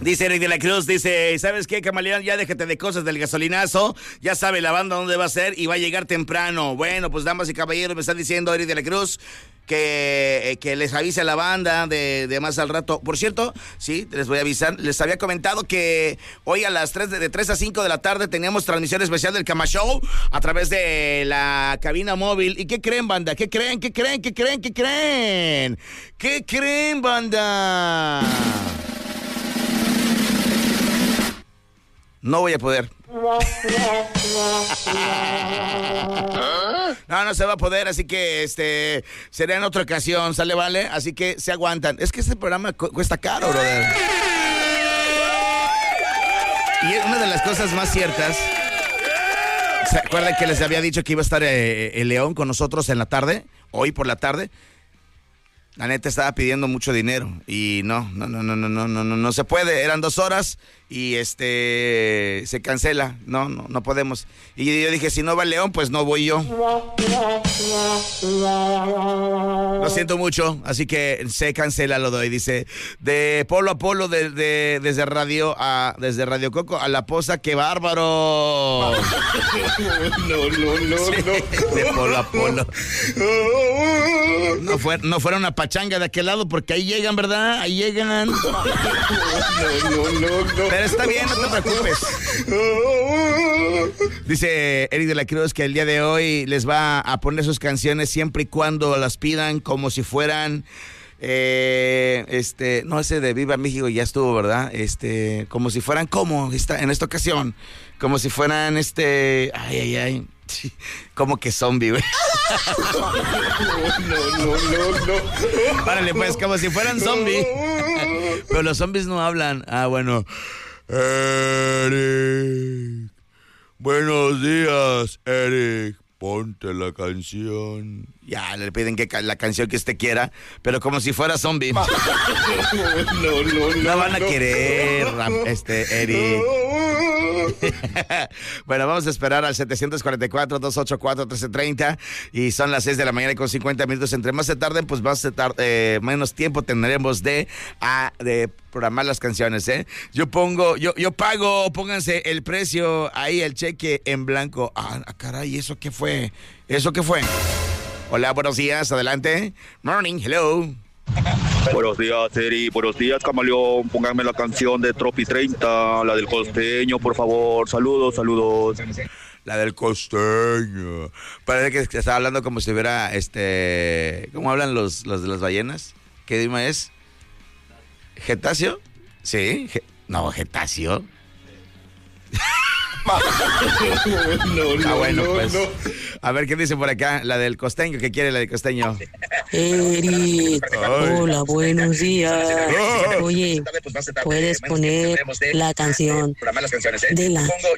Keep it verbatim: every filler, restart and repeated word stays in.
Dice Eric de la Cruz, dice, ¿sabes qué, camaleón? Ya déjate de cosas del gasolinazo, ya sabe la banda dónde va a ser y va a llegar temprano. Bueno, pues damas y caballeros, me está diciendo Eric de la Cruz que, eh, que les avise a la banda de, de más al rato. Por cierto, sí, les voy a avisar, les había comentado que hoy a las tres, de, de tres a cinco de la tarde teníamos transmisión especial del Cama Show a través de la cabina móvil. ¿Y qué creen, banda? ¿Qué creen? ¿Qué creen? ¿Qué creen? ¿Qué creen? ¿Qué creen, banda? No voy a poder. No, no se va a poder, así que este será en otra ocasión, ¿sale, vale? Así que se aguantan. Es que este programa cu- cuesta caro, brother. Y una de las cosas más ciertas, ¿se acuerdan que les había dicho que iba a estar eh, el León con nosotros en la tarde? Hoy por la tarde. La neta estaba pidiendo mucho dinero y no, no, no, no, no, no, no, no, no se puede. Eran dos horas y este se cancela. No, no, no podemos. Y yo dije, si no va el León, pues no voy yo. Lo siento mucho, así que se cancela, lo doy. Dice, de polo a polo, de, de, desde radio a desde Radio Coco a La Poza, ¡qué bárbaro! No, no, no, Sí, no. de polo a polo. No, fue, no fuera una pachanga de aquel lado, porque ahí llegan, ¿verdad? Ahí llegan. No, no, no, no. Pero está bien, no te preocupes. Dice Eric de la Cruz que el día de hoy les va a poner sus canciones siempre y cuando las pidan como si fueran... Eh, este, no, ese de Viva México ya estuvo, ¿verdad? Este, como si fueran, ¿cómo? Esta, en esta ocasión, como si fueran, este, ay, ay, ay, sí, como que zombie, güey. No, no, no, no. Párale, pues, como si fueran zombie. Pero los zombies no hablan. Ah, bueno. Eric. Buenos días, Eric. Ponte la canción. Ya, le piden que ca- la canción que usted quiera, pero como si fuera zombie. No, no, no. No van a no. querer, Ram- este, Eric. Bueno, vamos a esperar al setecientos cuarenta y cuatro, doscientos ochenta y cuatro, trece treinta y son las seis de la mañana y con cincuenta minutos. Entre más se tarden, pues más se tar- eh, menos tiempo tendremos de, a, de programar las canciones, ¿eh? Yo pongo, yo, yo pago, pónganse el precio ahí, el cheque en blanco. Ah, caray, ¿eso qué fue? ¿Eso qué fue? Hola, buenos días, adelante. Morning, hello. Buenos días, Eri. Buenos días, camaleón. Pónganme la canción de Tropi treinta, la del costeño, por favor. Saludos, saludos. La del costeño. Parece que está hablando como si hubiera, este... ¿Cómo hablan los, los de las ballenas? ¿Qué idioma es? ¿Getacio? Sí. Ge- no, Getacio. No, no, Ah, bueno, no, pues. no. A ver, ¿qué dice por acá? La del costeño. ¿Qué quiere la del costeño? Eric, hola, buenos días. Oye, puedes poner la canción de la